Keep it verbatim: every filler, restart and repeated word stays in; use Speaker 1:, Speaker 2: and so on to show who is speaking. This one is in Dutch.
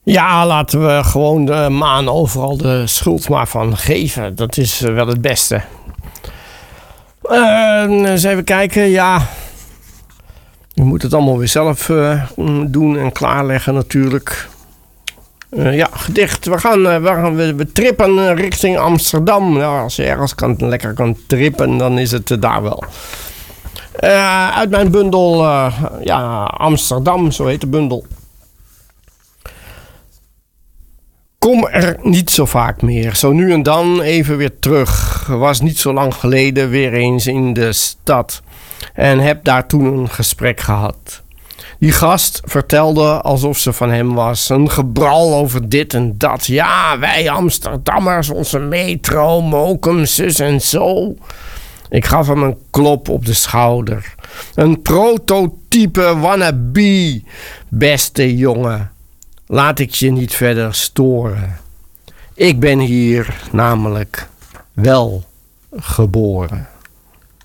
Speaker 1: Ja, laten we gewoon de maan overal de schuld maar van geven. Dat is wel het beste. Uh, eens even kijken, ja. Je moet het allemaal weer zelf uh, doen en klaarleggen natuurlijk. Uh, ja, gedicht. We gaan, uh, we, gaan we, we trippen richting Amsterdam. Nou, als je ergens kan, lekker kan trippen, dan is het uh, daar wel. Uh, uit mijn bundel, uh, ja, Amsterdam, zo heet de bundel. Kom er niet zo vaak meer. Zo nu en dan even weer terug. Was niet zo lang geleden weer eens in de stad. En heb daar toen een gesprek gehad. Die gast vertelde alsof ze van hem was. Een gebral over dit en dat. Ja, wij Amsterdammers, onze metro, Mokum, zus en zo. Ik gaf hem een klop op de schouder. Een prototype wannabe, beste jongen. Laat ik je niet verder storen. Ik ben hier namelijk wel geboren.